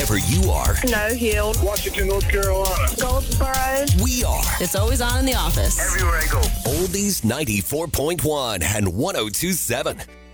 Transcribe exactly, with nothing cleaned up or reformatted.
wherever you are. No Hill. Washington, North Carolina. Goldsboro. We are It's always on in the office. Everywhere I go. Oldies ninety-four point one and one oh two point seven.